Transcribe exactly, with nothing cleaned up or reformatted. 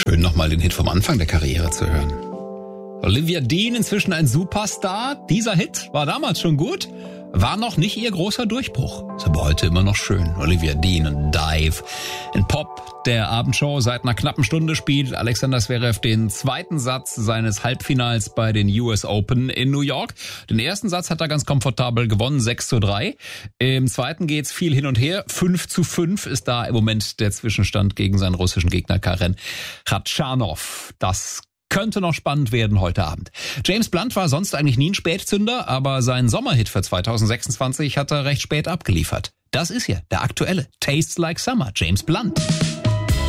Schön, nochmal den Hit vom Anfang der Karriere zu hören. Olivia Dean, inzwischen ein Superstar. Dieser Hit war damals schon gut, war noch nicht ihr großer Durchbruch. Ist aber heute immer noch schön. Olivia Dean und Dive. In Pop der Abendshow seit einer knappen Stunde spielt Alexander Zverev den zweiten Satz seines Halbfinals bei den U S Open in New York. Den ersten Satz hat er ganz komfortabel gewonnen, sechs zu drei. Im zweiten geht's viel hin und her. fünf zu fünf ist da im Moment der Zwischenstand gegen seinen russischen Gegner Karen Khachanov. Das könnte noch spannend werden heute Abend. James Blunt war sonst eigentlich nie ein Spätzünder, aber seinen Sommerhit für zwanzig sechsundzwanzig hat er recht spät abgeliefert. Das ist ja der aktuelle Tastes Like Summer, James Blunt.